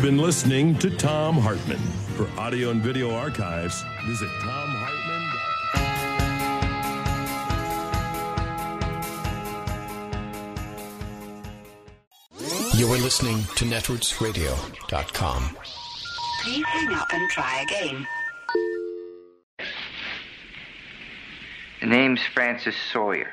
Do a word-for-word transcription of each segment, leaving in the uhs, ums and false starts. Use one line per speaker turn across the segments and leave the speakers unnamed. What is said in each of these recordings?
been listening to Thom Hartmann. For audio and video archives, visit tom hartmann dot com.
You are listening to netroots radio dot com.
Please hang up and try again.
The name's Francis Sawyer.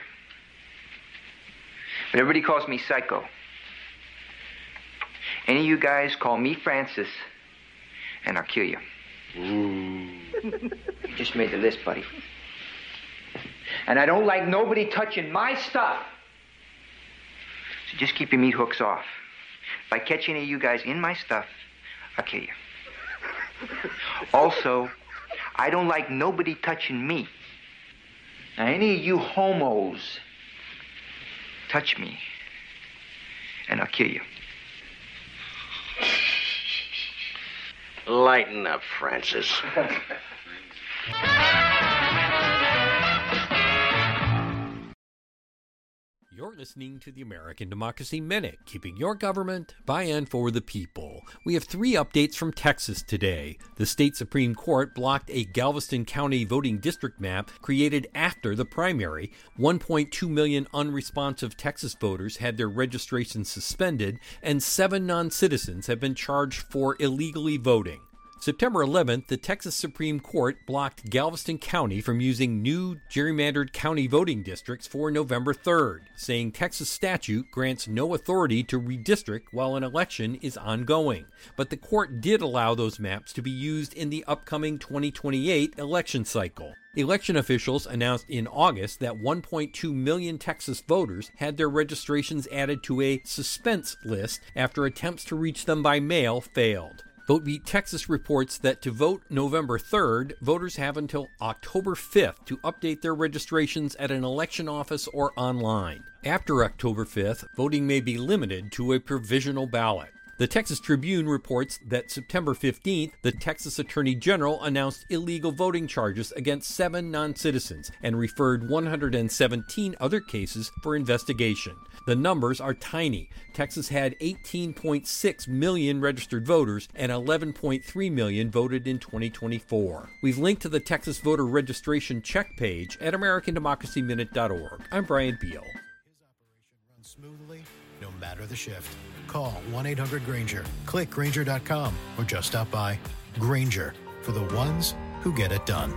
But everybody calls me Psycho. Any of you guys call me Francis, and I'll kill you. Ooh. You just made the list, buddy. And I don't like nobody touching my stuff. So just keep your meat hooks off. If I catch any of you guys in my stuff, I'll kill you. Also, I don't like nobody touching me. Now, any of you homos touch me, and I'll kill you.
Lighten up, Francis.
You're listening to the American Democracy Minute, keeping your government by and for the people. We have three updates from Texas today. The state Supreme Court blocked a Galveston County voting district map created after the primary. one point two million unresponsive Texas voters had their registration suspended, and seven non-citizens have been charged for illegally voting. September eleventh, the Texas Supreme Court blocked Galveston County from using new gerrymandered county voting districts for November third, saying Texas statute grants no authority to redistrict while an election is ongoing. But the court did allow those maps to be used in the upcoming twenty twenty-eight election cycle. Election officials announced in August that one point two million Texas voters had their registrations added to a suspense list after attempts to reach them by mail failed. VoteBeat Texas reports that to vote November third, voters have until October fifth to update their registrations at an election office or online. After October fifth, voting may be limited to a provisional ballot. The Texas Tribune reports that September fifteenth, the Texas Attorney General announced illegal voting charges against seven non-citizens and referred one hundred seventeen other cases for investigation. The numbers are tiny. Texas had eighteen point six million registered voters and eleven point three million voted in twenty twenty-four. We've linked to the Texas voter registration check page at american democracy minute dot org. I'm Brian Beal.
His operation runs smoothly, no matter the shift. Call one eight hundred Granger, click Granger dot com, or just stop by. Granger, for the ones who get it done.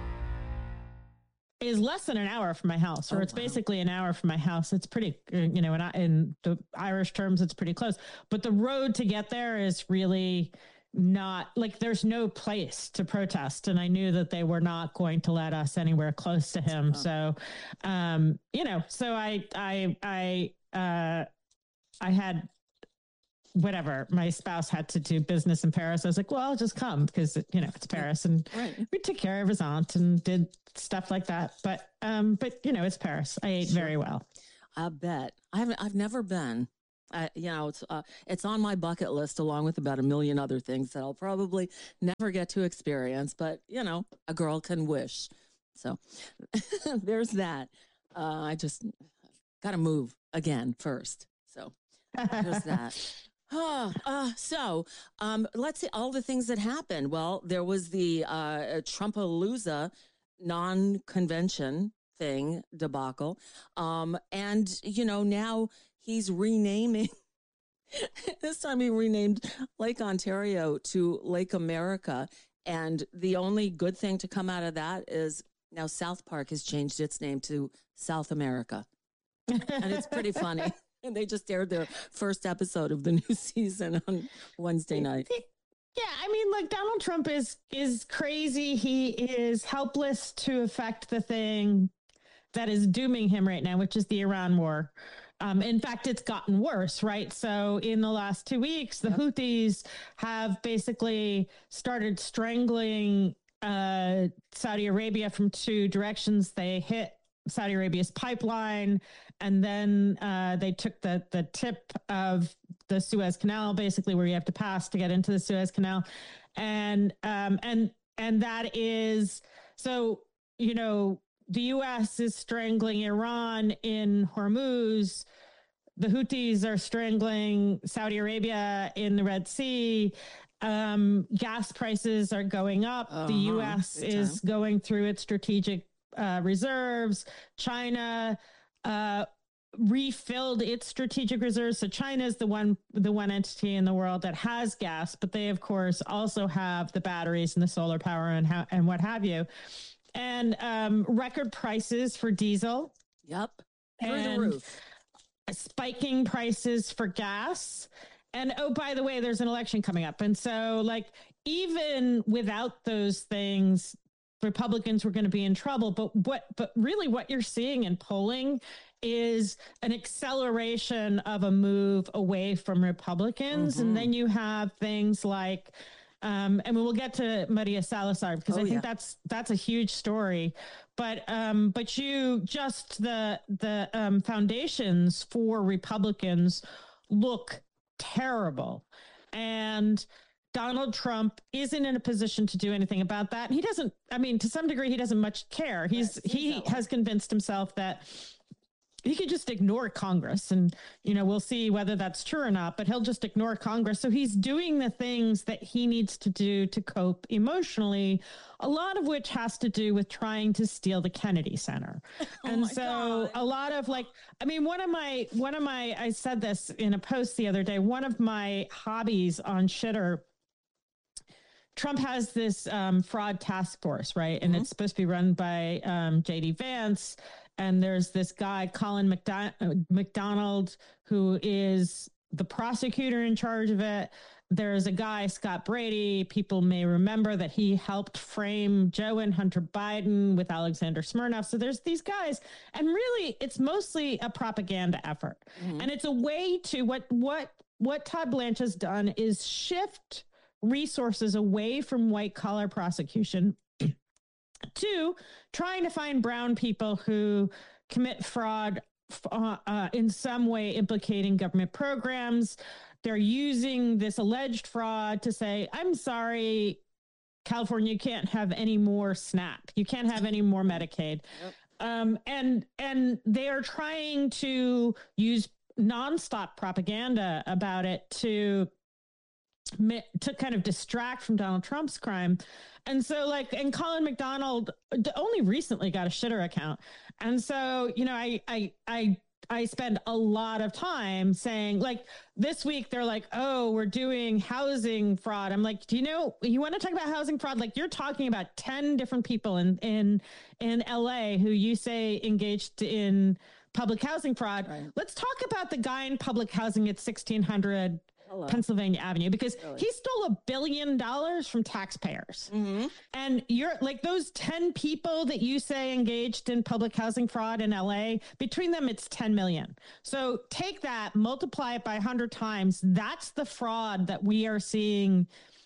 Is less than an hour from my house, or
oh,
it's
wow.
basically an hour from my house. It's pretty, you know, in, in the Irish terms, it's pretty close. But the road to get there is really not, like, there's no place to protest. And I knew that they were not going to let us anywhere close to him. So, um, you know, so I, I, I, uh, I had, whatever, my spouse had to do business in Paris. I was like, well, I'll just come because, you know, it's Paris. And
right.
we took care of his aunt and did stuff like that. But, um, but you know, it's Paris. I ate
Sure.
very well.
I bet. I haven't, I've never been. I, you know, it's, uh, it's on my bucket list along with about a million other things that I'll probably never get to experience. But, you know, a girl can wish. So there's that. Uh, I just got to move again first. So there's that. Oh, uh, so um, let's see all the things that happened. Well, there was the uh, Trumpalooza non-convention thing debacle. Um, and, you know, now he's renaming. This time he renamed Lake Ontario to Lake America. And the only good thing to come out of that is now South Park has changed its name to South America. And it's pretty funny. And they just aired their first episode of the new season on Wednesday night.
Yeah, I mean, like, Donald Trump is is crazy. He is helpless to affect the thing that is dooming him right now, which is the Iran war. Um, in fact, it's gotten worse, right? So in the last two weeks, the Houthis have basically started strangling uh, Saudi Arabia from two directions. They hit Saudi Arabia's pipeline, and then uh, they took the the tip of the Suez Canal, basically where you have to pass to get into the Suez Canal, and um, and and that is so. You know, the U S is strangling Iran in Hormuz. the Houthis are strangling Saudi Arabia in the Red Sea. Um, gas prices are going up. Uh-huh. The U S is going through its strategic uh, reserves. China uh, refilled its strategic reserves. So China is the one, the one entity in the world that has gas, but they of course also have the batteries and the solar power and how, and what have you. And um, record prices for diesel.
Yep. Through
and
the roof.
Spiking prices for gas. And, oh, by the way, there's an election coming up. And so, like, even without those things, Republicans were going to be in trouble. But what, but really what you're seeing in polling is an acceleration of a move away from Republicans. Mm-hmm. And then you have things like, um, and we'll get to Maria Salazar, because oh, I think yeah. that's, that's a huge story. But, um, but you just, the, the um, foundations for Republicans look terrible. And Donald Trump isn't in a position to do anything about that. He doesn't, I mean, to some degree, he doesn't much care. He's, right, he has convinced himself that he could just ignore Congress, and, you know, we'll see whether that's true or not, but he'll just ignore Congress. So he's doing the things that he needs to do to cope emotionally, a lot of which has to do with trying to steal the Kennedy Center. Oh and so God. a lot of like, I mean, one of my, one of my, I said this in a post the other day, one of my hobbies on Shitter, Trump has this um, fraud task force, right? And mm-hmm. it's supposed to be run by um, J D Vance. And there's this guy, Colin McDon- McDonald, who is the prosecutor in charge of it. There's a guy, Scott Brady. People may remember that he helped frame Joe and Hunter Biden with Alexander Smirnov. So there's these guys. And really, it's mostly a propaganda effort. Mm-hmm. And it's a way to, what, what, what Todd Blanche has done is shift resources away from white collar prosecution to trying to find brown people who commit fraud uh, uh, in some way implicating government programs. They're using this alleged fraud to say, I'm sorry, California, you can't have any more SNAP. You can't have any more Medicaid. Yep. Um, and, and they are trying to use nonstop propaganda about it to to kind of distract from Donald Trump's crime. And so like, and Colin McDonald only recently got a Shitter account. And so, you know, I, I, I, I spend a lot of time saying, like, this week they're like, oh, we're doing housing fraud. I'm like, do you know, you want to talk about housing fraud? Like, you're talking about ten different people in, in, in L A who you say engaged in public housing fraud. Right. Let's talk about the guy in public housing at sixteen hundred Hello. Pennsylvania Avenue, because really? he stole a billion dollars from taxpayers. Mm-hmm. And you're like, those ten people that you say engaged in public housing fraud in L A, between them, it's ten million. So take that, multiply it by one hundred times. That's the fraud that we are seeing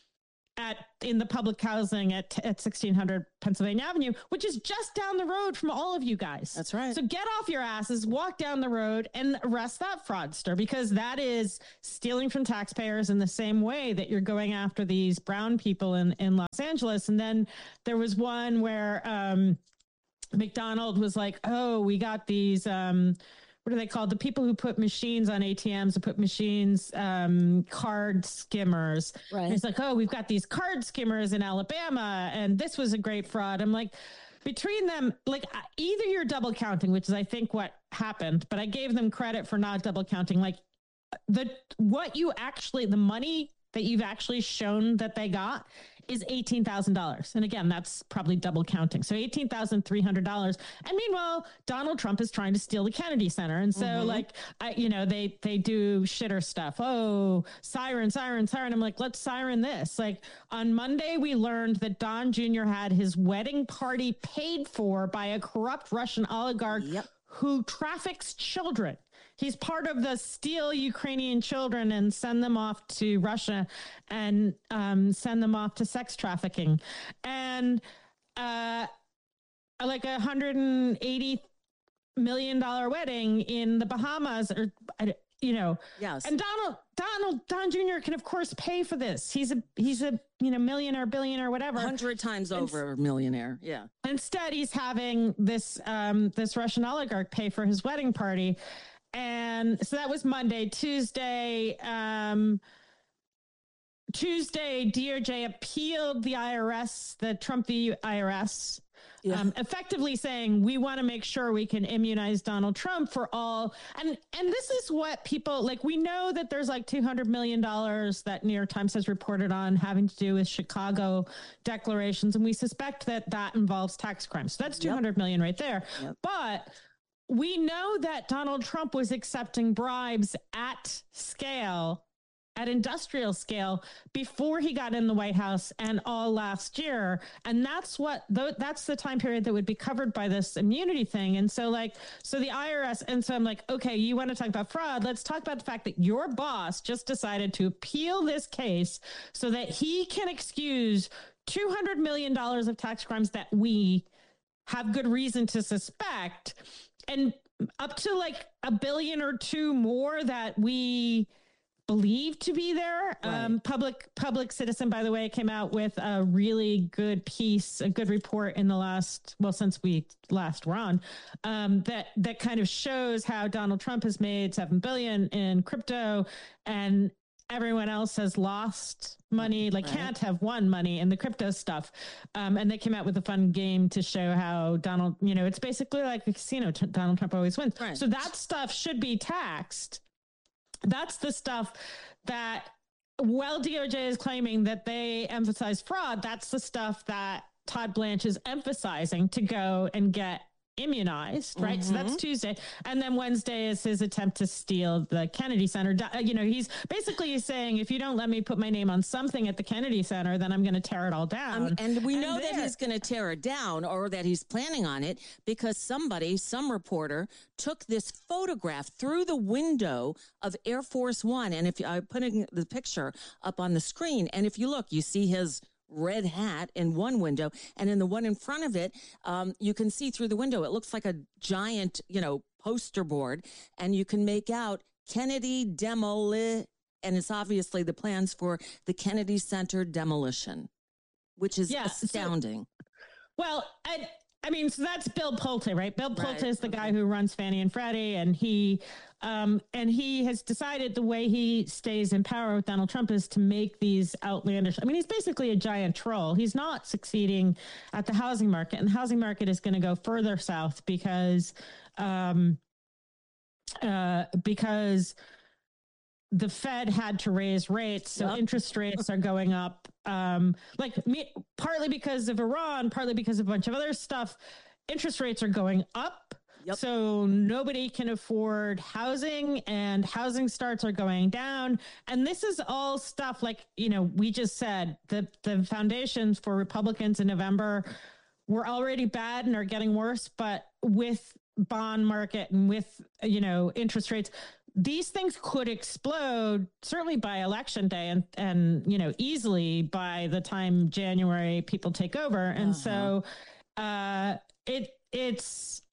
at in the public housing at, at sixteen hundred Pennsylvania Avenue, which is just down the road from all of you guys.
That's right.
So get off your asses, walk down the road, and arrest that fraudster, because that is stealing from taxpayers in the same way that you're going after these brown people in, in Los Angeles. And then there was one where um, McDonald was like, oh, we got these... Um, what are they called? The people who put machines on A T Ms, who put machines, um, card skimmers. Right. And it's like, oh, we've got these card skimmers in Alabama, and this was a great fraud. I'm like, between them, like, either you're double counting, which is, I think, what happened, but I gave them credit for not double counting. Like, the what you actually, the money that you've actually shown that they got is eighteen thousand dollars. And again, that's probably double counting. So eighteen thousand three hundred dollars. And meanwhile, Donald Trump is trying to steal the Kennedy Center. And so mm-hmm. like, I, you know, they, they do Shitter stuff. Oh, siren, siren, siren. I'm like, let's siren this. Like, on Monday, we learned that Don Junior had his wedding party paid for by a corrupt Russian oligarch yep. who traffics children. He's part of the steal Ukrainian children and send them off to Russia and um, send them off to sex trafficking. And uh, like a one hundred eighty million dollars wedding in the Bahamas, or, you know, yes. And Donald, Donald, Don Junior can of course pay for this. He's a, he's a, you know, millionaire, billionaire, whatever.
A hundred times over a millionaire. Yeah.
Instead, he's having this, um, this Russian oligarch pay for his wedding party. and so that was Monday. Tuesday, um, Tuesday, D O J appealed the I R S, the Trump v. I R S, yeah. um, effectively saying we want to make sure we can immunize Donald Trump for all. And and this is what people like. We know that there's like two hundred million dollars that New York Times has reported on having to do with Chicago declarations. And we suspect that that involves tax crimes. So that's two hundred yep. million right there. Yep. But we know that Donald Trump was accepting bribes at scale, at industrial scale, before he got in the White House and all last year. And that's what, that's the time period that would be covered by this immunity thing. And so like, so the I R S, and so I'm like, okay, you want to talk about fraud? Let's talk about the fact that your boss just decided to appeal this case so that he can excuse two hundred million dollars of tax crimes that we have good reason to suspect, and up to like a billion or two more that we believed to be there. Right. Um, public Public Citizen, by the way, came out with a really good piece, a good report in the last, well, since we last were on, um, that that kind of shows how Donald Trump has made seven billion in crypto, and everyone else has lost money, like right. can't have won money in the crypto stuff. Um, and they came out with a fun game to show how Donald, you know, it's basically like a casino. T- Donald Trump always wins. Right. So that stuff should be taxed. That's the stuff that, while D O J is claiming that they emphasize fraud, that's the stuff that Todd Blanche is emphasizing to go and get immunized, right? Mm-hmm. So that's Tuesday. And then Wednesday is his attempt to steal the Kennedy Center. You know, he's basically saying, if you don't let me put my name on something at the Kennedy Center, then I'm going to tear it all down.
Um, and we know
and
that he's going to tear it down, or that he's planning on it, because somebody, some reporter, took this photograph through the window of Air Force One. And if I'm putting the picture up on the screen, and if you look, you see his red hat in one window, and in the one in front of it, um, you can see through the window, it looks like a giant, you know, poster board, and you can make out Kennedy demoli, and it's obviously the plans for the Kennedy Center demolition, which is yeah, astounding.
So, well, I, I mean, so that's Bill Pulte, right? Bill Pulte
right.
is the
okay.
guy who runs Fannie and Freddie, and he, um, and he has decided the way he stays in power with Donald Trump is to make these outlandish. I mean, he's basically a giant troll. He's not succeeding at the housing market, and the housing market is going to go further south because, um, uh, because the Fed had to raise rates, so yep. interest rates are going up. Um, like me, partly because of Iran, partly because of a bunch of other stuff. Interest rates are going up. Yep. So nobody can afford housing, and housing starts are going down. And this is all stuff like, you know, we just said the, the foundations for Republicans in November were already bad and are getting worse. But with bond market and with, you know, interest rates, these things could explode certainly by election day, and, and, you know, easily by the time January people take over. And uh-huh. so uh, it it's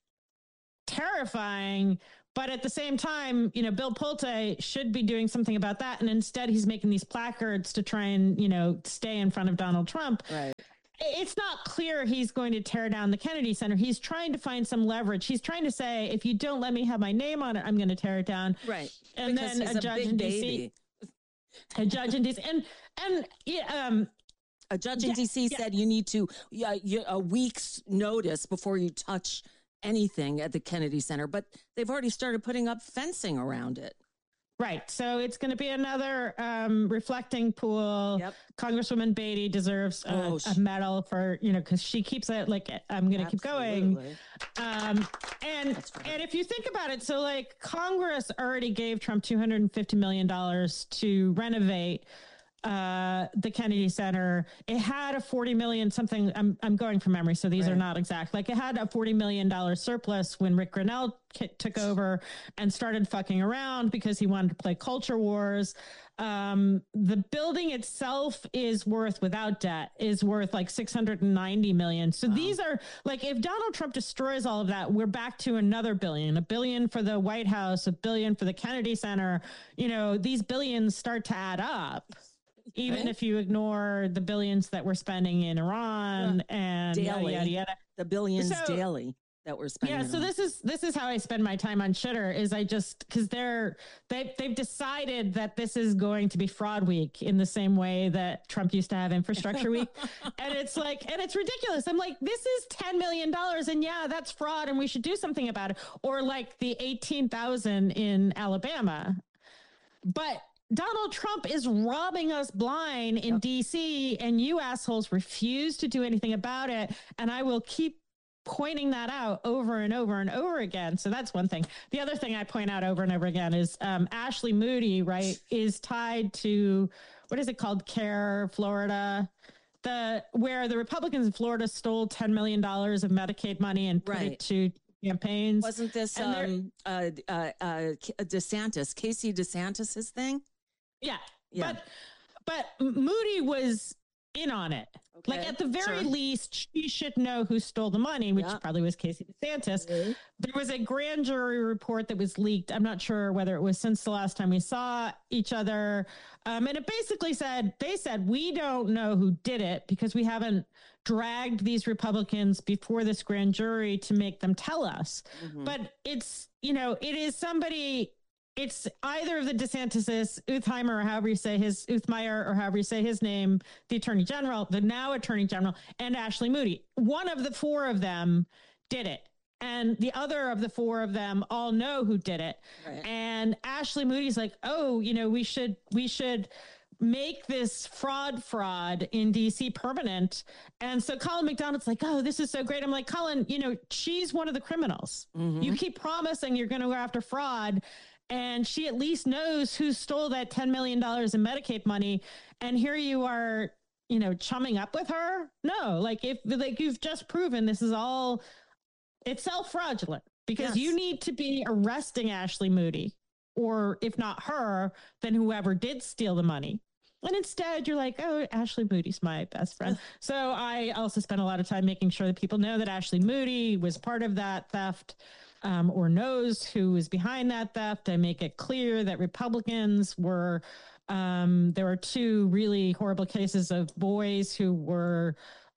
terrifying. But at the same time, you know, Bill Pulte should be doing something about that. And instead he's making these placards to try and, you know, stay in front of Donald Trump.
Right.
It's not clear he's going to tear down the Kennedy Center. He's trying to find some leverage. He's trying to say, if you don't let me have my name on it, I'm going to tear it down.
Right.
And
because
then a, a judge in D C, a judge in D C, and and yeah, um,
a judge in
yeah,
D C
yeah.
said you need to uh, you, a week's notice before you touch anything at the Kennedy Center. But they've already started putting up fencing around it.
Right. So it's going to be another um, reflecting pool. Yep. Congresswoman Beatty deserves a, oh, a medal for, you know, because she keeps it like, I'm going to keep going. Um, and and if you think about it, so like Congress already gave Trump two hundred fifty million dollars to renovate uh, the Kennedy Center. It had a forty million something. I'm I'm going from memory, so these right. are not exact. Like it had a forty million dollars surplus when Rick Grenell k- took over and started fucking around because he wanted to play culture wars. Um, the building itself is worth, without debt, is worth like six hundred ninety million. So wow. these are like, if Donald Trump destroys all of that, we're back to another billion, a billion for the White House, a billion for the Kennedy Center. You know, these billions start to add up. Even right. if you ignore the billions that we're spending in Iran yeah. and
daily.
yada, yada, yada.
The billions
so,
daily. that we're spending.
Yeah, so
on.
this is this is how I spend my time on Shitter. Is I just because they're they they've decided that this is going to be fraud week in the same way that Trump used to have infrastructure week, and it's like and it's ridiculous. I'm like, this is ten million dollars, and yeah, that's fraud, and we should do something about it. Or like the eighteen thousand in Alabama, but Donald Trump is robbing us blind in yep. D C, and you assholes refuse to do anything about it, and I will keep pointing that out over and over and over again. So that's one thing. The other thing I point out over and over again is um, Ashley Moody, right, is tied to, what is it called? CARE, Florida, the where the Republicans in Florida stole ten million dollars of Medicaid money and put
right.
it to campaigns.
Wasn't this um, uh, uh, uh, DeSantis, Casey DeSantis's thing?
Yeah.
Yeah.
But, but Moody was in on it.
Okay,
like at the very
sure.
least, she should know who stole the money, which
yeah.
probably was Casey DeSantis.
Mm-hmm.
There was a grand jury report that was leaked. I'm not sure whether it was since the last time we saw each other. Um, and it basically said, they said, we don't know who did it because we haven't dragged these Republicans before this grand jury to make them tell us. Mm-hmm. But it's, you know, it is somebody... It's either of the DeSantises, Utheimer, or however you say his, Uthmeyer, or however you say his name, the Attorney General, the now Attorney General, and Ashley Moody. One of the four of them did it. And the other of the four of them all know who did it. Right. And Ashley Moody's like, oh, you know, we should, we should make this fraud fraud in D C permanent. And so Colin McDonald's like, oh, this is so great. I'm like, Colin, you know, she's one of the criminals. Mm-hmm. You keep promising you're going to go after fraud. And she at least knows who stole that ten million dollars in Medicaid money. And here you are, you know, chumming up with her. No, like if like you've just proven this is all, it's self-fraudulent because yes. you need to be arresting Ashley Moody, or if not her, then whoever did steal the money. And instead you're like, oh, Ashley Moody's my best friend. So I also spent a lot of time making sure that people know that Ashley Moody was part of that theft. Um, or knows who is behind that theft. I make it clear that Republicans were, um, there were two really horrible cases of boys who were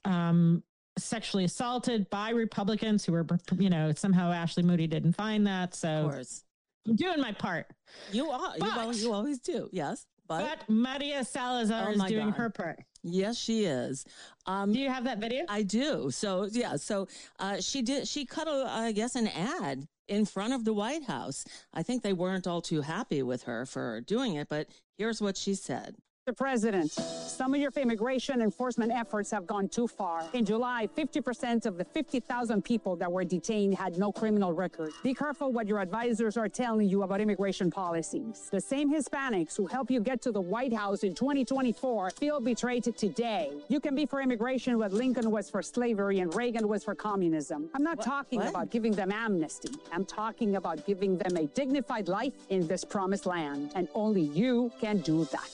um, sexually assaulted by Republicans who were, you know, somehow Ashley Moody didn't find that. So
of course.
I'm doing my part.
You are. But, you, always, you always do. Yes. But,
but Maria Salazar
oh
is doing
God.
her part.
Yes, she is. Um,
do you have that video?
I do. So, yeah. So uh, she did. She cut, a, I guess, an ad in front of the White House. I think they weren't all too happy with her for doing it, but here's what she said.
Mister President, some of your immigration enforcement efforts have gone too far. In July, fifty percent of the fifty thousand people that were detained had no criminal record. Be careful what your advisors are telling you about immigration policies. The same Hispanics who helped you get to the White House in twenty twenty-four feel betrayed today. You can be for immigration what Lincoln was for slavery and Reagan was for communism. I'm not what? talking what? about giving them amnesty. I'm talking about giving them a dignified life in this promised land. And only you can do that.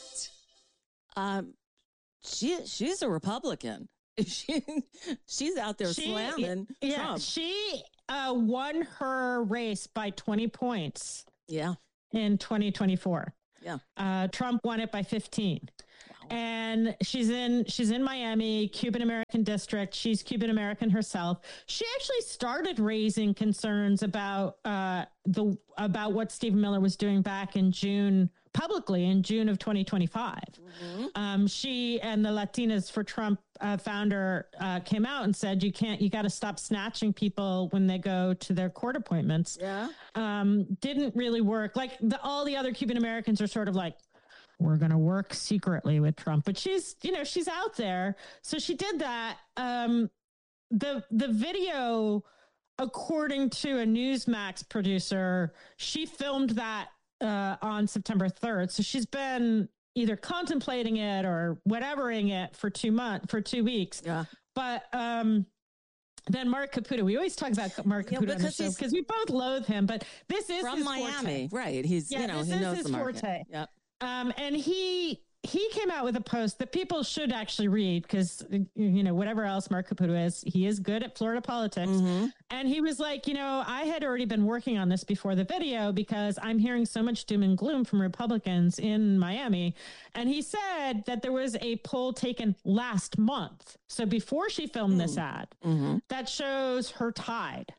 Um, she she's a Republican. She she's out there she, slamming
yeah,
Trump.
She uh, won her race by twenty points.
Yeah,
in twenty twenty-four.
Yeah,
uh, Trump won it by fifteen. Wow. And she's in she's in Miami, Cuban American district. She's Cuban American herself. She actually started raising concerns about uh, the about what Stephen Miller was doing back in June. Publicly in June of twenty twenty-five. Mm-hmm. Um, she and the Latinas for Trump uh, founder uh, came out and said, you can't, you got to stop snatching people when they go to their court appointments.
Yeah.
Um, didn't really work. Like the, all the other Cuban Americans are sort of like, we're going to work secretly with Trump, but she's, you know, she's out there. So she did that. Um, the, the video, according to a Newsmax producer, she filmed that Uh, on September third. So she's been either contemplating it or whatevering it for two months, for two weeks.
Yeah.
But um, then Mark Caputo, we always talk about Mark Caputo yeah, on the show because we both loathe him, but this is
from
his
Miami,
forte.
Right. He's,
yeah,
you know,
this
he
is
knows
his
the market.
forte.
Yep.
Um, and he, he came out with a post that people should actually read because, you know, whatever else Mark Caputo is, he is good at Florida politics. Mm-hmm. And he was like, you know, I had already been working on this before the video because I'm hearing so much doom and gloom from Republicans in Miami. And he said that there was a poll taken last month. So before she filmed mm. this ad, mm-hmm. that shows her tied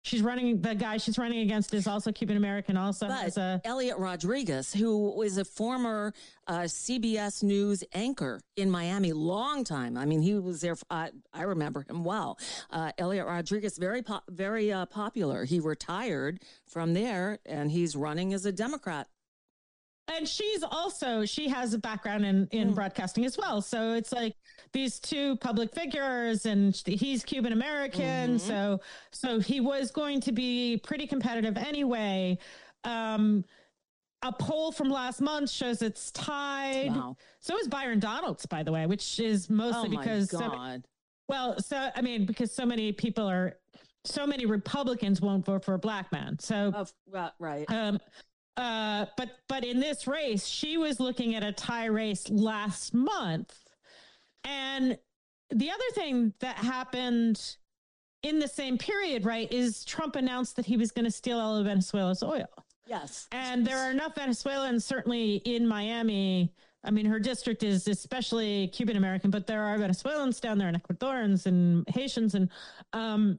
She's running, the guy she's running against is also Cuban American, also
but
has a...
Elliot Rodriguez, who was a former uh, C B S News anchor in Miami, long time. I mean, he was there. Uh, I remember him well. Uh, Elliot Rodriguez, very, po- very uh, popular. He retired from there, and he's running as a Democrat.
And she's also, she has a background in, in
Mm.
broadcasting as well. So it's like these two public figures, and he's Cuban American.
Mm-hmm.
So, so he was going to be pretty competitive anyway. Um, a poll from last month shows it's tied.
Wow.
So is Byron Donalds, by the way, which is mostly
Oh, my
because, so,
God.
well, so, I mean, because so many people are, so many Republicans won't vote for a black man. So,
Of, uh, right.
um, Uh, but but in this race, she was looking at a tie race last month. And the other thing that happened in the same period, right, is Trump announced that he was going to steal all of Venezuela's oil.
Yes.
And there are enough Venezuelans certainly in Miami. I mean, her district is especially Cuban American, but there are Venezuelans down there and Ecuadorians and Haitians. And, um,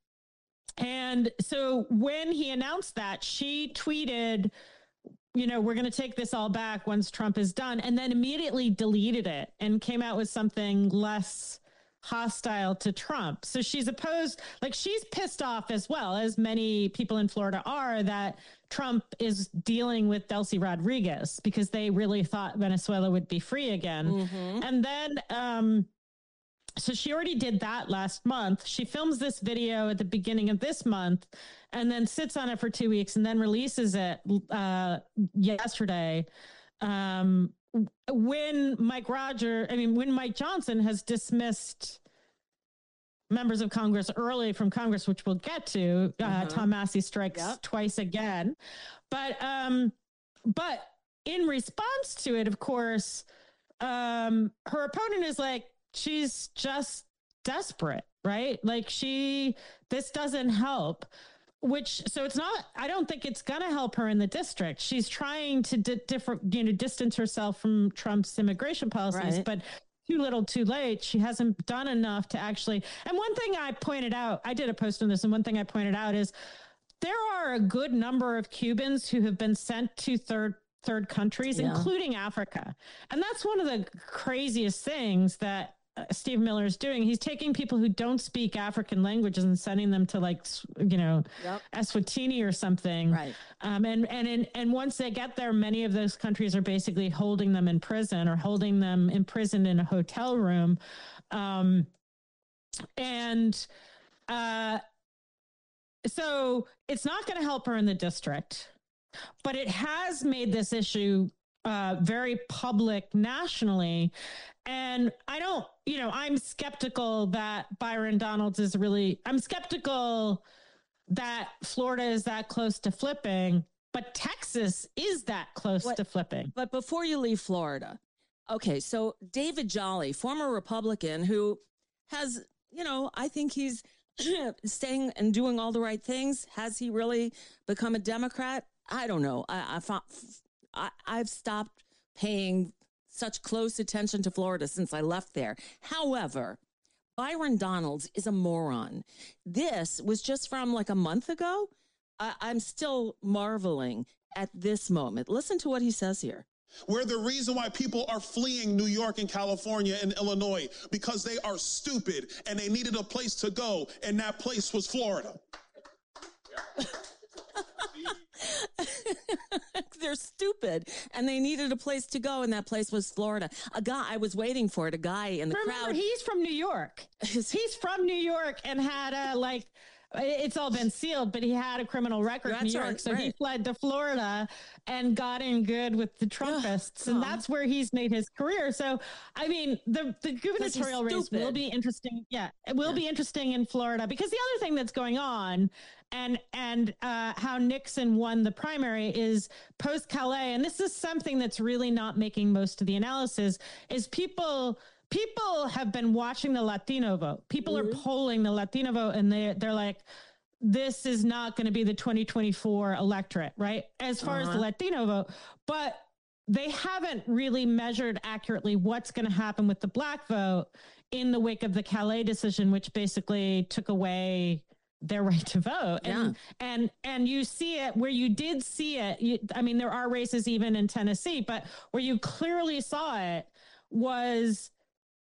And so when he announced that, she tweeted, you know, we're going to take this all back once Trump is done, and then immediately deleted it and came out with something less hostile to Trump. So she's opposed, like she's pissed off as well, as many people in Florida are, that Trump is dealing with Delcy Rodriguez because they really thought Venezuela would be free again.
Mm-hmm.
And then, um, so she already did that last month. She films this video at the beginning of this month and then sits on it for two weeks and then releases it uh, yesterday. Um, when Mike Roger, I mean, when Mike Johnson has dismissed members of Congress early from Congress, which we'll get to, uh,
Uh-huh.
Tom Massey strikes
Yep.
twice again. But, um, but in response to it, of course, um, her opponent is like, she's just desperate, right? Like she, this doesn't help, which, so it's not, I don't think it's going to help her in the district. She's trying to di- different, you know, distance herself from Trump's immigration policies,
Right.
but too little too late. She hasn't done enough to actually, and one thing I pointed out, I did a post on this, and one thing I pointed out is there are a good number of Cubans who have been sent to third third countries,
Yeah.
including Africa. And that's one of the craziest things that uh, Steve Miller is doing. He's taking people who don't speak African languages and sending them to, like, s- you know,
Yep.
Eswatini or something.
Right.
Um, and, and, in, and once they get there, many of those countries are basically holding them in prison or holding them imprisoned in a hotel room. Um, and, uh, so it's not going to help her in the district, but it has made this issue uh, very public nationally. And I don't, you know, I'm skeptical that Byron Donalds is really, I'm skeptical that Florida is that close to flipping, but Texas is that close
What-
to flipping.
But before you leave Florida, okay, so David Jolly, former Republican who has, you know, I think he's staying and doing all the right things. Has he really become a Democrat? I don't know. I, I, found, I I've stopped paying such close attention to Florida since I left there. However, Byron Donalds is a moron. This was just from like a month ago. I, I'm still marveling at this moment. Listen to what he says here.
We're the reason why people are fleeing New York and California and Illinois, because they are stupid and they needed a place to go, and that place was Florida.
They're stupid and they needed a place to go, and that place was Florida. A guy, I was waiting for it, a guy in the
Remember,
crowd.
he's from New York. He's from New York and had a, like, it's all been sealed, but he had a criminal record in New
That's
York.
right,
So he
right.
fled to Florida and got in good with the Trumpists. and
oh.
that's where he's made his career. So, I mean, the, the gubernatorial race will
stupid.
be interesting. Yeah, it will
Yeah.
be interesting in Florida, because the other thing that's going on and, and uh, how Nixon won the primary is post Calais. And this is something that's really not making most of the analysis, is people... People have been watching the Latino vote. People
Mm-hmm.
are polling the Latino vote, and they they're like, this is not going to be the twenty twenty-four electorate, right? As far
Uh-huh.
as the Latino vote, but they haven't really measured accurately what's going to happen with the Black vote in the wake of the Calais decision, which basically took away their right to vote. And,
Yeah.
and, and you see it where you did see it. You, I mean, there are races even in Tennessee, but where you clearly saw it was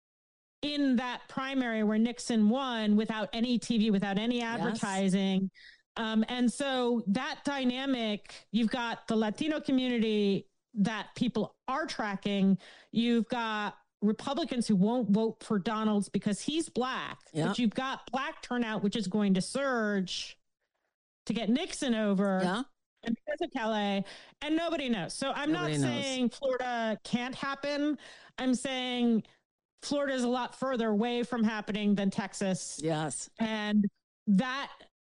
in that primary where Nixon won without any T V, without any advertising. Yes. Um, and so that dynamic, you've got the Latino community that people are tracking. You've got Republicans who won't vote for Donald because he's black,
yep.
but you've got black turnout, which is going to surge to get Nixon over.
Yeah.
And because of Calais, and nobody knows. So I'm nobody not knows. saying Florida can't happen. I'm saying Florida is a lot further away from happening than Texas.
Yes.
And that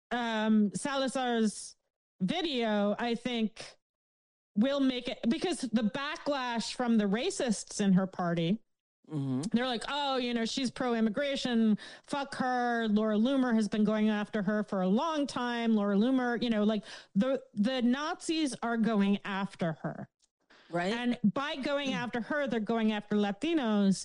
um, Salazar's video, I think, will make it, because the backlash from the racists in her party, mm-hmm. they're like, oh, you know, she's pro-immigration, fuck her. Laura Loomer has been going after her for a long time. Laura Loomer, you know, like the the Nazis are going after her.
Right.
And by going after her, they're going after Latinos.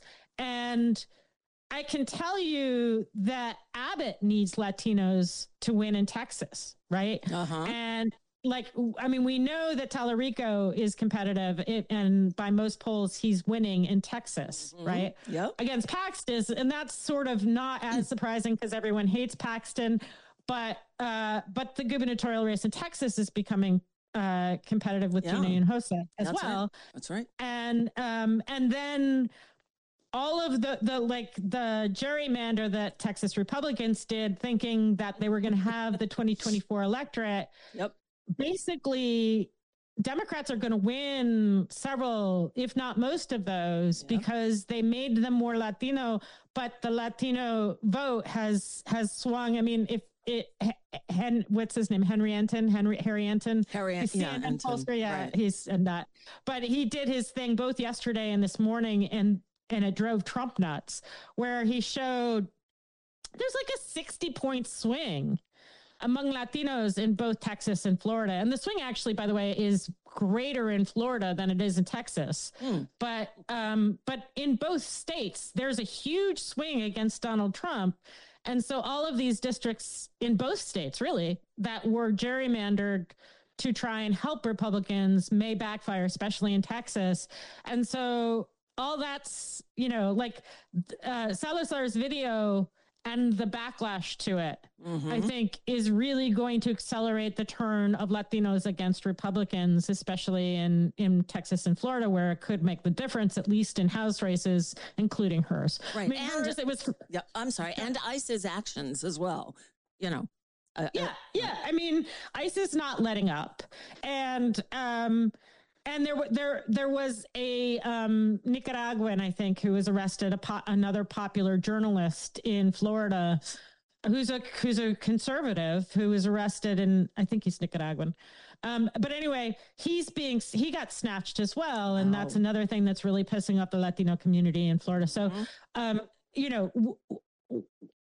And I can tell you that Abbott needs Latinos to win in Texas, right?
Uh-huh.
And like, I mean, we know that Tallarico is competitive, it, and by most polls, he's winning in Texas, mm-hmm. right?
Yep.
Against Paxton, and that's sort of not as surprising because everyone hates Paxton, but uh, but the gubernatorial race in Texas is becoming uh, competitive with yeah. Gina Hinojosa as
that's
well.
Right. That's right.
And um, and then all of the, the like the gerrymander that Texas Republicans did, thinking that they were going to have the twenty twenty-four electorate.
Yep.
Basically, Democrats are going to win several, if not most of those, yeah. because they made them more Latino, but the Latino vote has has swung. I mean, if it, Hen, what's his name? Henry Anton, Henry, Harry Anton,
Harry Anton, yeah, Anton,
pollster, yeah,
right.
he's and that, but he did his thing both yesterday and this morning, and and it drove Trump nuts, where he showed there's like a sixty point swing among Latinos in both Texas and Florida. And the swing actually, by the way, is greater in Florida than it is in Texas. Mm. But um, but in both states, there's a huge swing against Donald Trump. And so all of these districts in both states, really, that were gerrymandered to try and help Republicans may backfire, especially in Texas. And so all that's, you know, like uh, Salazar's video and the backlash to it, mm-hmm. I think, is really going to accelerate the turn of Latinos against Republicans, especially in, in Texas and Florida, where it could make the difference, at least in House races, including hers.
Right.
I mean,
and
hers, it was.
Yeah, I'm sorry. And ICE's actions as well, you know.
Uh, yeah. Uh, yeah. I mean, ICE is not letting up. And, um, And there, there, there was a um, Nicaraguan, I think, who was arrested. A po- another popular journalist in Florida, who's a who's a conservative, who was arrested, and I think he's Nicaraguan. Um, but anyway, he's being he got snatched as well, and wow. that's another thing that's really pissing off the Latino community in Florida. So, mm-hmm. um, you know. W- w-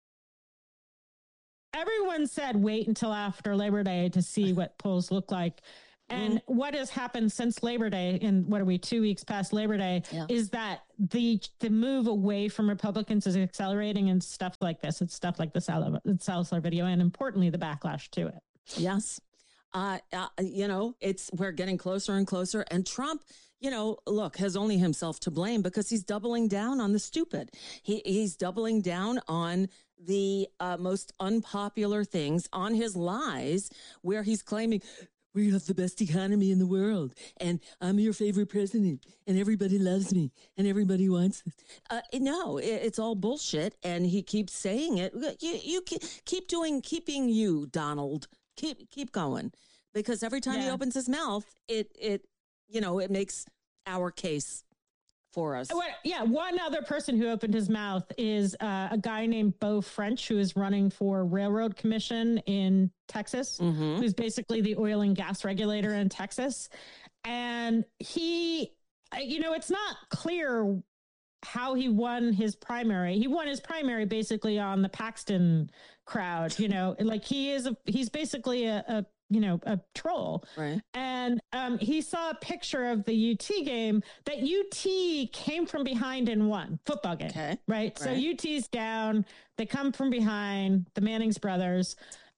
everyone said wait until after Labor Day to see what polls look like. And mm-hmm. what has happened since Labor Day, and what are we, two weeks past Labor Day, yeah. is that the the move away from Republicans is accelerating, and stuff like this. It's stuff like the Sal- Salazar video, and importantly, the backlash to it.
Yes. Uh, uh, you know, it's we're getting closer and closer. And Trump, you know, look, has only himself to blame because he's doubling down on the stupid. He He's doubling down on the uh, most unpopular things, on his lies, where he's claiming, we have the best economy in the world, and I'm your favorite president, and everybody loves me, and everybody wants this. Uh, no, it, it's all bullshit, and he keeps saying it. You, you keep doing, keeping you, Donald. Keep keep going, because every time yeah. he opens his mouth, it it you know it makes our case for us.
Well, yeah, one other person who opened his mouth is uh, a guy named Beau French, who is running for Railroad Commission in Texas, mm-hmm. who's basically the oil and gas regulator in Texas. And he, you know, it's not clear how he won his primary. He won his primary basically on the Paxton crowd, you know, like he is, a, he's basically a, a you know, a troll.
Right.
And um, he saw a picture of the U T game that U T came from behind and won, football game.
Okay.
Right. right. So U T's down. They come from behind, the Mannings brothers.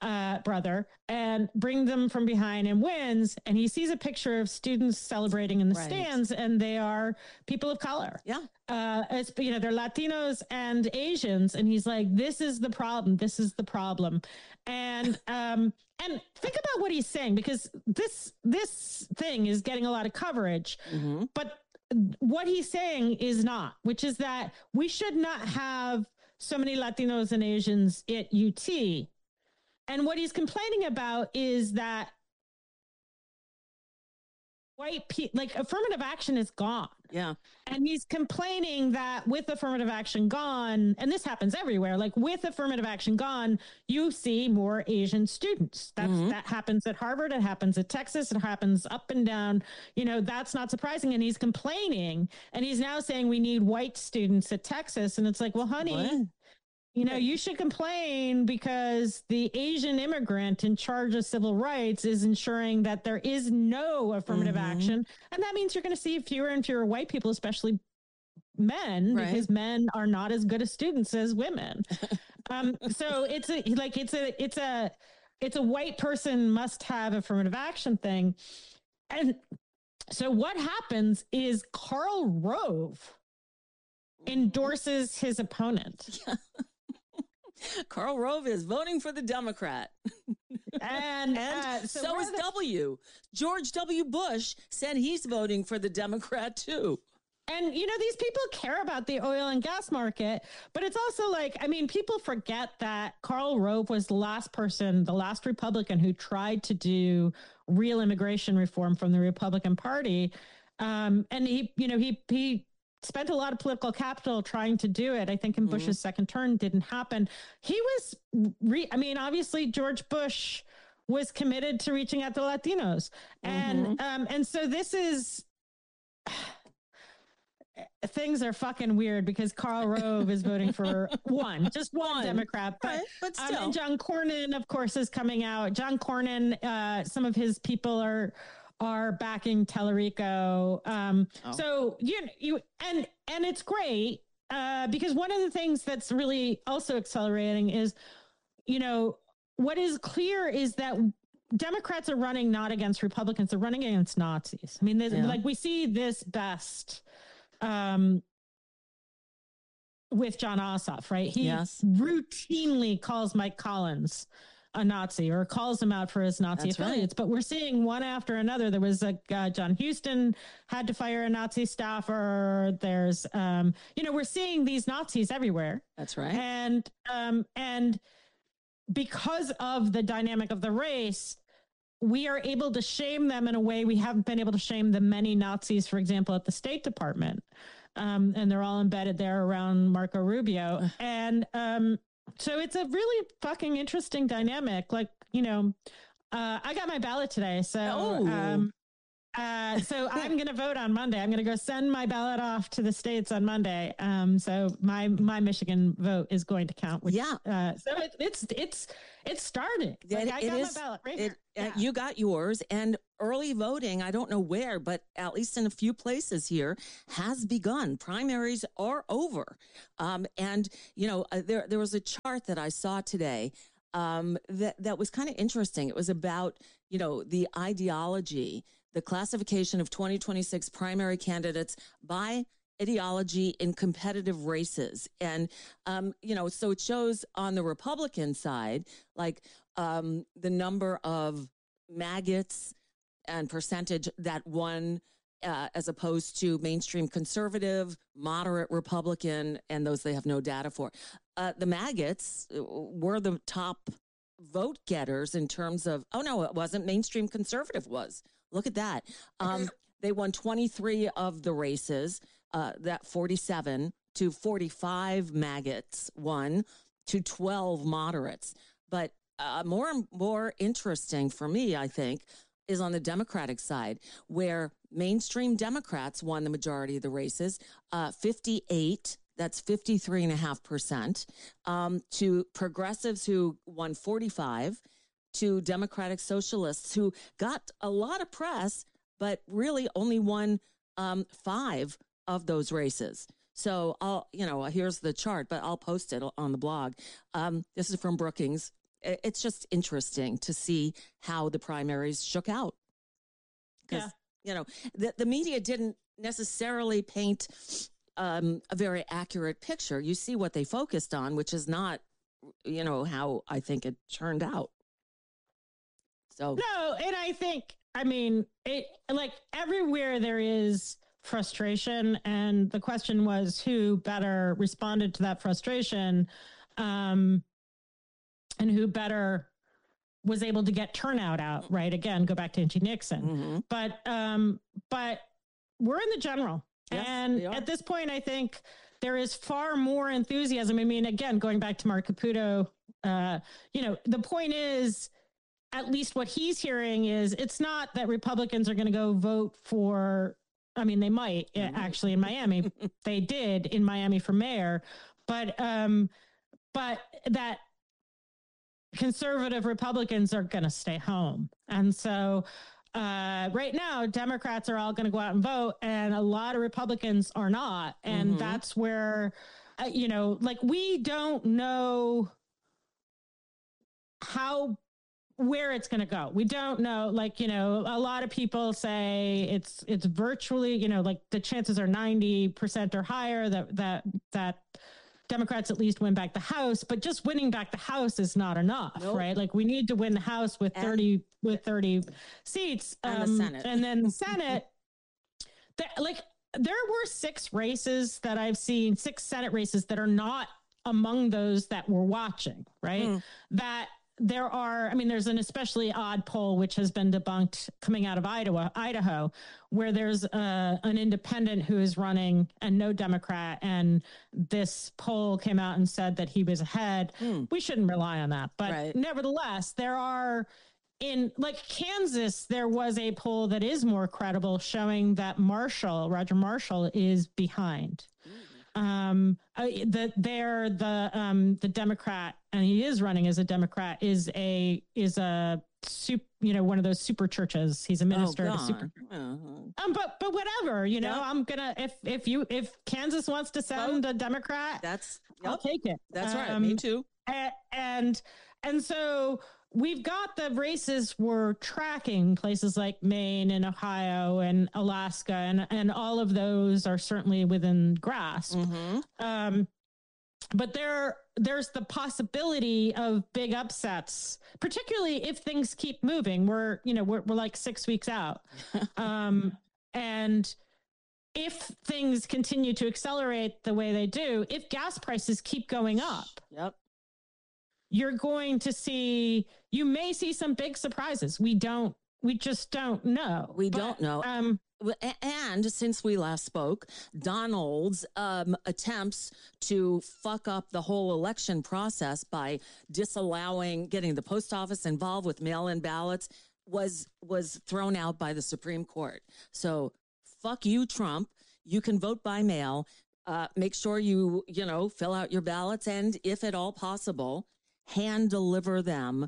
uh, brother and bring them from behind and wins. And he sees a picture of students celebrating in the
Right.
stands, and they are people of color.
Yeah.
Uh, it's, you know, they're Latinos and Asians. And he's like, this is the problem. This is the problem. And, um, and think about what he's saying, because this, this thing is getting a lot of coverage,
Mm-hmm.
but what he's saying is not, which is that we should not have so many Latinos and Asians at U T. And what he's complaining about is that white people, like affirmative action is gone.
Yeah.
And he's complaining that with affirmative action gone, and this happens everywhere, like with affirmative action gone, you see more Asian students. That's,
Mhm.
that happens at Harvard. It happens at Texas. It happens up and down. You know, that's not surprising. And he's complaining, and he's now saying we need white students at Texas. And it's like, well, honey,
What?
you know, you should complain because the Asian immigrant in charge of civil rights is ensuring that there is no affirmative
Mhm.
action. And that means you're going to see fewer and fewer white people, especially men,
Right.
because men are not as good as students as women. um, so it's a, like, it's a, it's a, it's a white person must have affirmative action thing. And so what happens is Karl Rove endorses his opponent.
Karl Rove is voting for the Democrat.
And,
And
uh,
so,
so
is
we're the-
W. George W. Bush said he's voting for the Democrat too.
And, you know, these people care about the oil and gas market, but it's also like, I mean, people forget that Karl Rove was the last person, the last Republican who tried to do real immigration reform from the Republican Party. Um, and he, you know, he, he, spent a lot of political capital trying to do it. I think in
Mhm.
Bush's second term didn't happen. He was, re- I mean, obviously George Bush was committed to reaching out to Latinos. And, um, and so this is, things are fucking weird because Karl Rove is voting for one, just one,
One.
Democrat. But,
Right, but
um,
still.
and John Cornyn, of course, is coming out. John Cornyn, uh, some of his people are, are backing Tellerico. Um,
Oh.
So you, you, and, and it's great, uh, because one of the things that's really also accelerating is, you know, what is clear is that Democrats are running not against Republicans, they're running against Nazis. I mean, there's-
Yeah.
like we see this best, um, with John Ossoff, right? He
Yes.
routinely calls Mike Collins a Nazi or calls him out for his Nazi
That's right.
affiliates. But we're seeing one after another. There was a uh, John Houston had to fire a Nazi staffer. There's, um, you know, we're seeing these Nazis everywhere.
That's right.
And, um, and because of the dynamic of the race, we are able to shame them in a way we haven't been able to shame the many Nazis, for example, at the State Department. Um, and they're all embedded there around Marco Rubio. And, um, so it's a really fucking interesting dynamic. Like, you know, uh, I got my ballot today. So,
Oh.
um, uh, so I'm going to vote on Monday. I'm going to go send my ballot off to the states on Monday. Um, so my, my Michigan vote is going to count. Which,
Yeah.
Uh, so it, it's, it's, it's starting.
It-
Like, I
it
got
is-
my ballot right
it-
here.
uh,
Yeah.
You got yours, and early voting, I don't know where, but at least in a few places here, has begun. Primaries are over. Um, and, you know, uh, there, there was a chart that I saw today um, that, that was kind of interesting. It was about, you know, the ideology, the classification of twenty twenty-six primary candidates by ideology in competitive races. And, um, you know, so it shows on the Republican side, like um, the number of maggots and percentage that won uh, as opposed to mainstream conservative, moderate Republican, and those they have no data for. Uh, the maggots were the top vote getters in terms of, oh, no, it wasn't. Mainstream conservative was. Look at that. Um, they won twenty-three of the races, uh, that forty-seven to forty-five maggots won to twelve moderates. But uh, more and more interesting for me, I think, is on the Democratic side, where mainstream Democrats won the majority of the races, uh, fifty-eight. That's fifty-three and a half percent, um, to progressives who won forty-five, to Democratic Socialists who got a lot of press, but really only won um, five of those races. So I'll, you know, here's the chart, but I'll post it on the blog. Um, this is from Brookings. it's just interesting to see how the primaries shook out. Because, yeah. you know, the, the media didn't necessarily paint um, a very accurate picture. You see what they focused on, which is not, you know, how I think it turned out. So
no, and I think, I mean, it like everywhere there is frustration, and the question was who better responded to that frustration, um, and who better was able to get turnout out, right? Again, go back to Angie Nixon. Mm-hmm. But um, but we're in the general. Yes, and at this point, I think there is far more enthusiasm. I mean, again, going back to Mark Caputo, uh, you know, the point is, at least what he's hearing is it's not that Republicans are going to go vote for, I mean, they might mm-hmm. actually in Miami, they did in Miami for mayor, but um, but that conservative Republicans are going to stay home. And so uh, right now, Democrats are all going to go out and vote, and a lot of Republicans are not. And mm-hmm. that's where, uh, you know, like we don't know how, where it's going to go. We don't know, like, you know, a lot of people say it's, it's virtually, you know, like the chances are ninety percent or higher that, that, that, Democrats at least win back the House, but just winning back the House is not enough, nope. right? Like we need to win the House with and, thirty with thirty seats,
and
um,
the Senate,
and then the Senate. the, like there were six races that I've seen, six Senate races that are not among those that we're watching, right? Mm. That there are, I mean, there's an especially odd poll which has been debunked coming out of Idaho, Idaho, where there's uh, an independent who is running and no Democrat, and this poll came out and said that he was ahead. Mm. We shouldn't rely on that, but right. nevertheless, there are in like Kansas, there was a poll that is more credible showing that Marshall, Roger Marshall, is behind. Mm. Um, uh, the there the um the Democrat, and he is running as a Democrat, is a is a soup, you know, one of those super churches. He's a minister.
Oh,
at a super, uh-huh. Um, but but whatever, you know, yep. I'm gonna if if you if Kansas wants to send oh, a Democrat,
that's
yep. I'll take it.
That's
um,
right. Me too.
And and, and so. We've got the races we're tracking, places like Maine and Ohio and Alaska, and, and all of those are certainly within grasp. Mm-hmm. Um, but there, there's the possibility of big upsets, particularly if things keep moving. We're, you know, we're, we're like six weeks out. um, and if things continue to accelerate the way they do, if gas prices keep going up.
Yep.
You're going to see, you may see some big surprises. We don't, we just don't know.
We
but,
don't know.
Um,
and since we last spoke, Donald's um, attempts to fuck up the whole election process by disallowing getting the post office involved with mail-in ballots was, was thrown out by the Supreme Court. So fuck you, Trump. You can vote by mail. Uh, make sure you, you know, fill out your ballots, and if at all possible, hand deliver them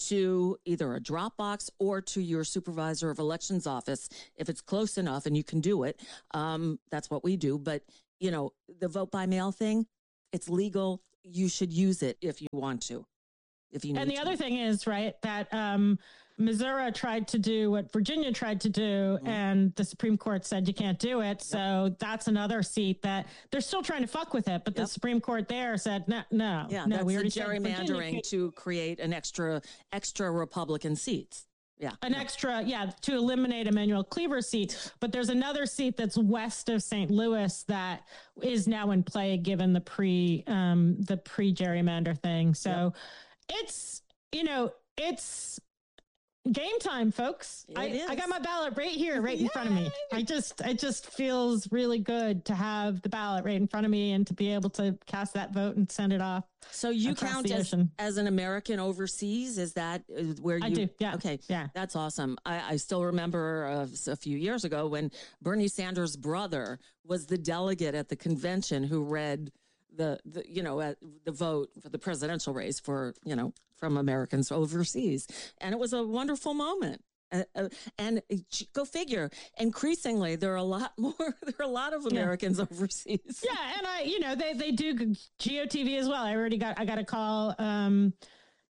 to either a drop box or to your supervisor of elections office if it's close enough and you can do it. Um, that's what we do. But, you know, the vote by mail thing, it's legal. You should use it if you want to. If you need
and the
to.
other thing is, right, that um, Missouri tried to do what Virginia tried to do, mm-hmm. and the Supreme Court said you can't do it. Yep. So that's another seat that they're still trying to fuck with it. But yep. the Supreme Court there said, no, no,
yeah,
no.
That's
we already
the gerrymandering to create an extra, extra Republican seats. Yeah.
An yeah. extra, yeah, to eliminate Emanuel Cleaver's seat. But there's another seat that's west of Saint Louis that is now in play given the pre, um, the pre-gerrymander thing. So yep. it's, you know, it's game time, folks. I, I got my ballot right here, right in front of me. I just, it just feels really good to have the ballot right in front of me and to be able to cast that vote and send it off.
So you count as, as an American overseas? Is that where you?
I do. Yeah.
Okay.
Yeah.
That's awesome. I, I still remember uh, a few years ago when Bernie Sanders' brother was the delegate at the convention who read the, the you know, uh, the vote for the presidential race for, you know, from Americans overseas. And it was a wonderful moment. Uh, uh, and uh, go figure, increasingly, there are a lot more, there are a lot of Americans yeah. overseas.
Yeah. And I, you know, they, they do G O T V as well. I already got, I got a call um,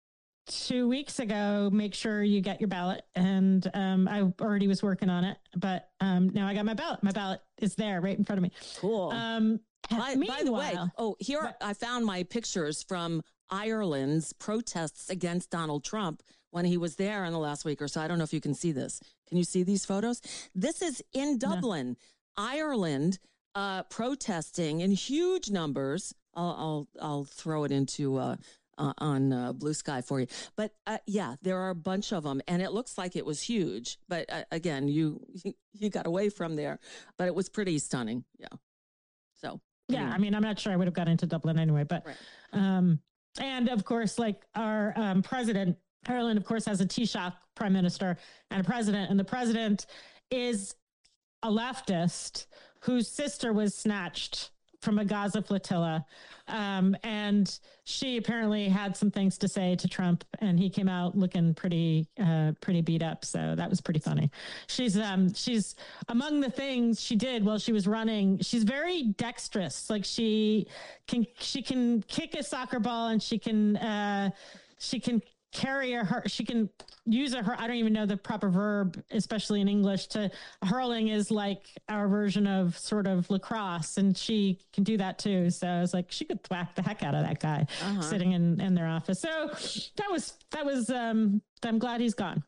two weeks ago, make sure you get your ballot. And um, I already was working on it, but um, now I got my ballot. My ballot is there right in front of me.
Cool.
Um,
by, by the way, oh, here but, I found my pictures from Ireland's protests against Donald Trump when he was there in the last week or so. I don't know if you can see this. Can you see these photos? This is in Dublin, no. Ireland, uh, protesting in huge numbers. I'll I'll, I'll throw it into uh, uh, on uh, Blue Sky for you. But uh, yeah, there are a bunch of them, and it looks like it was huge. But uh, again, you you got away from there, but it was pretty stunning. Yeah. So
yeah, anyway. I mean, I'm not sure I would have got into Dublin anyway, but
right.
um, and of course, like our um, president. Ireland, of course, has a Taoiseach prime minister and a president, and the president is a leftist whose sister was snatched from a Gaza flotilla. Um, and she apparently had some things to say to Trump, and he came out looking pretty, uh, pretty beat up. So that was pretty funny. She's, um, she's among the things she did while she was running. She's very dexterous. Like she can, she can kick a soccer ball, and she can, uh, she can, carry a her she can use a her I don't even know the proper verb, especially in English. To hurling is like our version of sort of lacrosse, and she can do that too. So I was like, she could thwack the heck out of that guy uh-huh. sitting in in their office. So that was that was um I'm glad he's gone.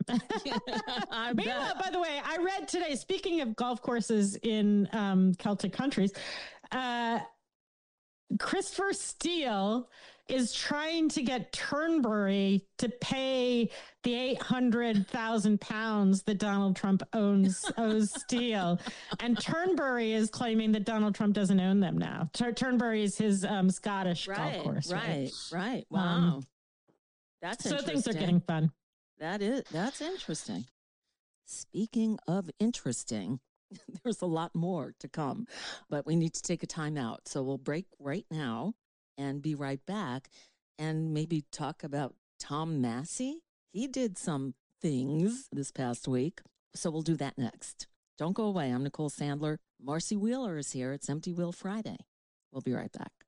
I Meanwhile, by the way, I read today, speaking of golf courses in um Celtic countries, uh Christopher Steele is trying to get Turnberry to pay the eight hundred thousand pounds that Donald Trump owns owes Steele. And Turnberry is claiming that Donald Trump doesn't own them now. Tur- Turnberry is his um, Scottish
right,
golf course.
Right, right, right. Wow. Um, that's
so
interesting.
Things are getting fun.
That is, that's interesting. Speaking of interesting, there's a lot more to come, but we need to take a time out. So we'll break right now and be right back and maybe talk about Tom Massey. He did some things this past week. So we'll do that next. Don't go away. I'm Nicole Sandler. Marcy Wheeler is here. It's Empty Wheel Friday. We'll be right back.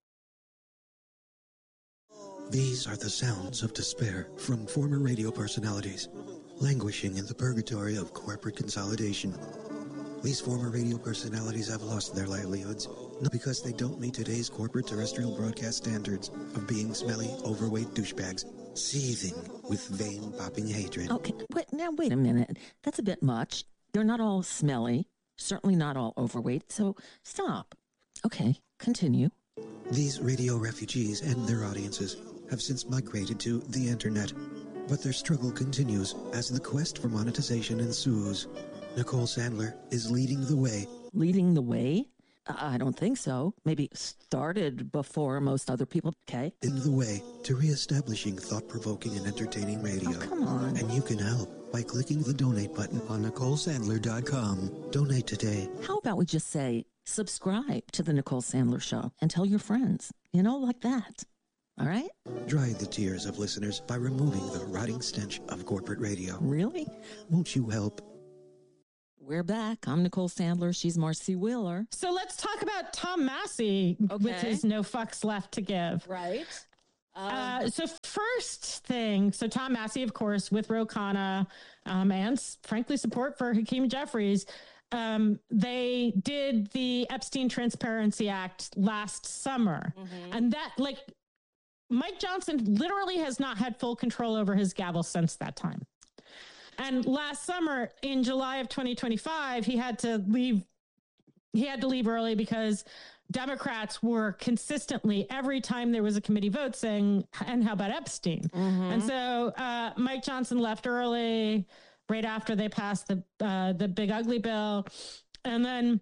These are the sounds of despair from former radio personalities languishing in the purgatory of corporate consolidation. These former radio personalities have lost their livelihoods, not because they don't meet today's corporate terrestrial broadcast standards of being smelly, overweight douchebags, seething with vein-popping hatred.
Okay, wait, now wait a minute. That's a bit much. They're not all smelly, certainly not all overweight, so stop. Okay, continue.
These radio refugees and their audiences have since migrated to the internet, but their struggle continues as the quest for monetization ensues. Nicole Sandler is leading the way.
Leading the way? Uh, I don't think so. Maybe started before most other people. Okay.
In the way to reestablishing thought-provoking and entertaining radio.
Oh, come on.
And you can help by clicking the donate button on Nicole Sandler dot com. Donate today.
How about we just say subscribe to the Nicole Sandler Show and tell your friends, you know, like that. All right?
Dry the tears of listeners by removing the rotting stench of corporate radio.
Really?
Won't you help?
We're back. I'm Nicole Sandler. She's Marcy Wheeler.
So let's talk about Tom Massey okay. with his no fucks left to give.
Right.
Um, uh, so first thing, so Tom Massey, of course, with Ro Khanna, um, and frankly support for Hakeem Jeffries, um, they did the Epstein Transparency Act last summer. Mm-hmm. And that, like, Mike Johnson literally has not had full control over his gavel since that time. And last summer, in July of twenty twenty-five, he had to leave. He had to leave early because Democrats were consistently, every time there was a committee vote, saying, and how about Epstein? Mm-hmm. And so uh, Mike Johnson left early, right after they passed the uh, the big ugly bill. And then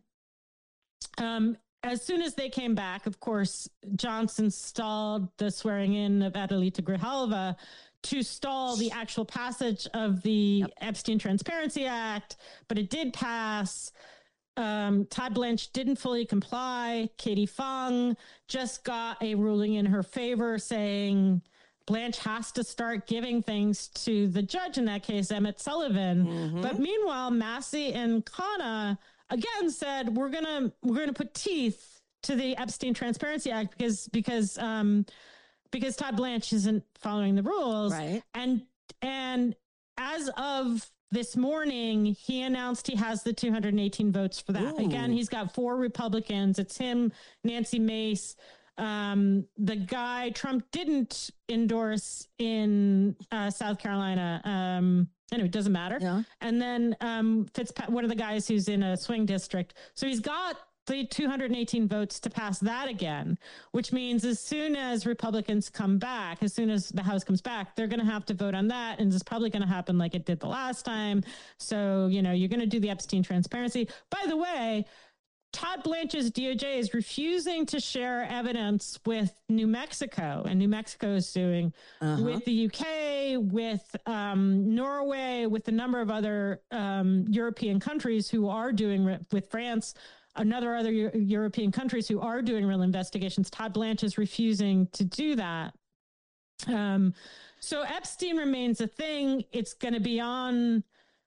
um, as soon as they came back, of course, Johnson stalled the swearing in of Adelita Grijalva to stall the actual passage of the yep. Epstein Transparency Act, but it did pass. Um, Todd Blanche didn't fully comply. Katie Fung just got a ruling in her favor saying Blanche has to start giving things to the judge in that case, Emmett Sullivan. Mm-hmm. But meanwhile, Massey and Khanna again said, we're gonna we're gonna put teeth to the Epstein Transparency Act because because um, because Todd Blanche isn't following the rules.
Right.
And, and as of this morning, he announced he has the two hundred eighteen votes for that.
Ooh.
Again, he's got four Republicans. It's him, Nancy Mace, um, the guy Trump didn't endorse in uh, South Carolina. Um, anyway, it doesn't matter.
Yeah.
And then um, Fitzpatrick, one of the guys who's in a swing district. So he's got the two hundred eighteen votes to pass that again, which means as soon as Republicans come back, as soon as the House comes back, they're going to have to vote on that. And it's probably going to happen like it did the last time. So, you know, you're going to do the Epstein transparency. By the way, Todd Blanche's D O J is refusing to share evidence with New Mexico, and New Mexico is suing uh-huh. with the U K, with um, Norway, with a number of other um, European countries who are doing, re- with France, another other Euro- European countries who are doing real investigations. Todd Blanche is refusing to do that. Um, so Epstein remains a thing. It's going to be on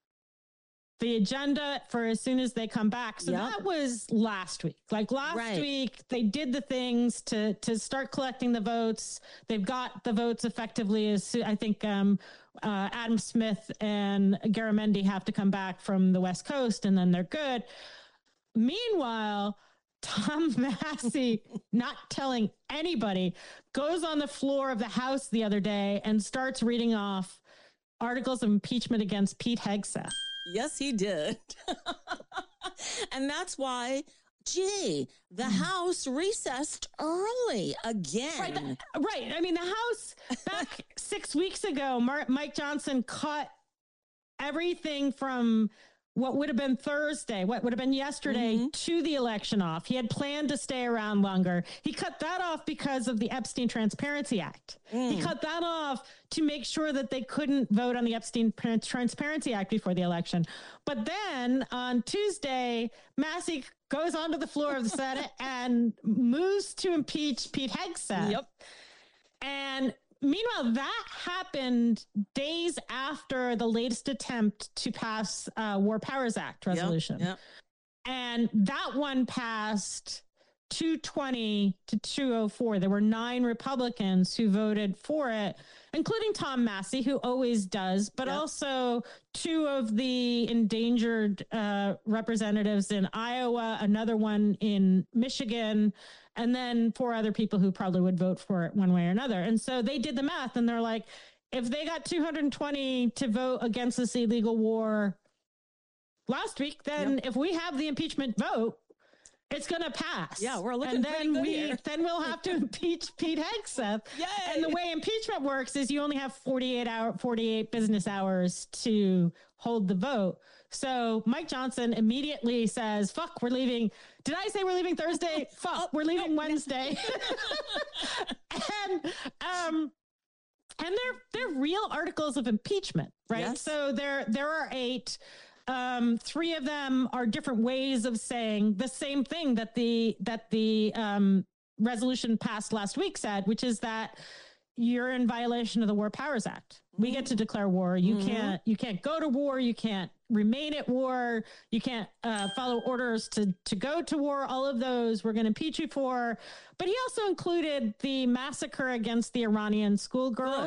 the agenda for as soon as they come back. So yep. that was last week. Like last right. week, they did the things to to start collecting the votes. They've got the votes effectively. As I think um, uh, Adam Smith and Garamendi have to come back from the West Coast, and then they're good. Meanwhile, Tom Massey, not telling anybody, goes on the floor of the House the other day and starts reading off articles of impeachment against Pete Hegseth.
Yes, he did. And that's why, gee, the mm. House recessed early again.
Right, the, right. I mean, the House back six weeks ago, Mar- Mike Johnson cut everything from what would have been Thursday, what would have been yesterday, mm-hmm. to the election off. He had planned to stay around longer. He cut that off because of the Epstein Transparency Act. Mm. He cut that off to make sure that they couldn't vote on the Epstein Transparency Act before the election. But then on Tuesday, Massey goes onto the floor of the Senate and moves to impeach Pete Hegseth.
Yep.
And meanwhile, that happened days after the latest attempt to pass uh, War Powers Act resolution.
Yep, yep.
And that one passed two twenty to two oh four. There were nine Republicans who voted for it, including Tom Massey, who always does, but yep. also two of the endangered uh, representatives in Iowa, another one in Michigan, and then four other people who probably would vote for it one way or another. And so they did the math, and they're like, if they got two hundred twenty to vote against this illegal war last week, then yep. if we have the impeachment vote, it's going to pass.
Yeah, we're looking
and
pretty
then
good
we
here.
Then we'll have to impeach Pete Hegseth.
Yay!
And the way impeachment works is you only have forty-eight hour, forty-eight business hours to hold the vote. So Mike Johnson immediately says, fuck, we're leaving. Did I say we're leaving Thursday? Fuck, oh, we're leaving no, Wednesday. and um, and they're they're real articles of impeachment, right?
Yes.
So there there are eight. Um, three of them are different ways of saying the same thing that the that the um, resolution passed last week said, which is that you're in violation of the War Powers Act. We get to declare war. You mm-hmm. can't you can't go to war. You can't remain at war. You can't uh, follow orders to to go to war. All of those we're going to impeach you for. But he also included the massacre against the Iranian schoolgirl.